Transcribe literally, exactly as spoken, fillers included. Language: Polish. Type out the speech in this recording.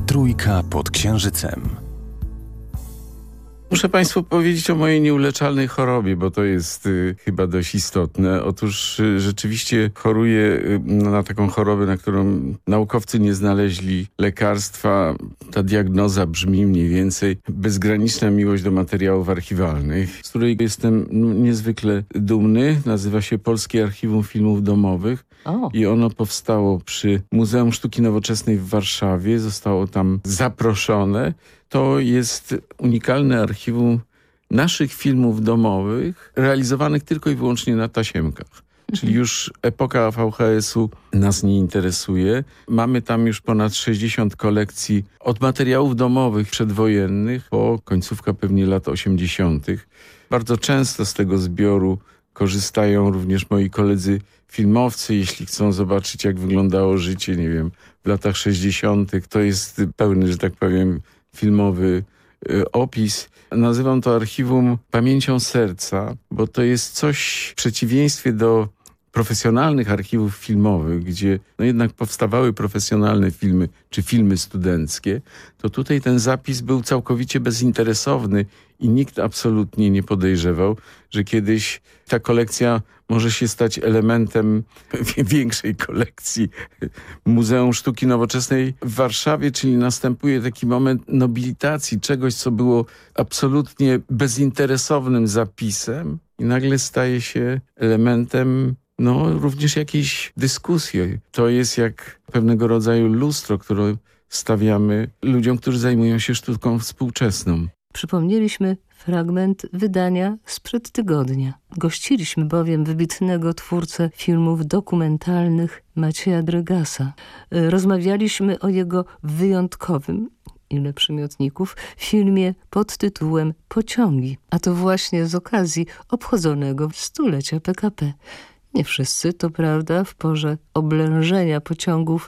Trójka pod księżycem. Muszę Państwu powiedzieć o mojej nieuleczalnej chorobie, bo to jest y, chyba dość istotne. Otóż y, rzeczywiście choruję y, na taką chorobę, na którą naukowcy nie znaleźli lekarstwa. Ta diagnoza brzmi mniej więcej bezgraniczna miłość do materiałów archiwalnych, z której jestem no, niezwykle dumny. Nazywa się Polskie Archiwum Filmów Domowych. O. I ono powstało przy Muzeum Sztuki Nowoczesnej w Warszawie. Zostało tam zaproszone. To jest unikalne archiwum naszych filmów domowych, realizowanych tylko i wyłącznie na tasiemkach. Mhm. Czyli już epoka V H S-u nas nie interesuje. Mamy tam już ponad sześćdziesiąt kolekcji od materiałów domowych przedwojennych po końcówka pewnie lat osiemdziesiątych. Bardzo często z tego zbioru korzystają również moi koledzy filmowcy, jeśli chcą zobaczyć, jak wyglądało życie, nie wiem, w latach sześćdziesiątych. To jest pełny, że tak powiem, filmowy y, opis. Nazywam to archiwum pamięcią serca, bo to jest coś w przeciwieństwie do profesjonalnych archiwów filmowych, gdzie no jednak powstawały profesjonalne filmy, czy filmy studenckie, to tutaj ten zapis był całkowicie bezinteresowny i nikt absolutnie nie podejrzewał, że kiedyś ta kolekcja może się stać elementem większej kolekcji Muzeum Sztuki Nowoczesnej w Warszawie, czyli następuje taki moment nobilitacji czegoś, co było absolutnie bezinteresownym zapisem i nagle staje się elementem no również jakiejś dyskusji. To jest jak pewnego rodzaju lustro, które stawiamy ludziom, którzy zajmują się sztuką współczesną. Przypomnieliśmy fragment wydania sprzed tygodnia. Gościliśmy bowiem wybitnego twórcę filmów dokumentalnych Macieja Drygasa. Rozmawialiśmy o jego wyjątkowym, ile przymiotników, filmie pod tytułem Pociągi, a to właśnie z okazji obchodzonego stulecia P K P. Nie wszyscy, to prawda, w porze oblężenia pociągów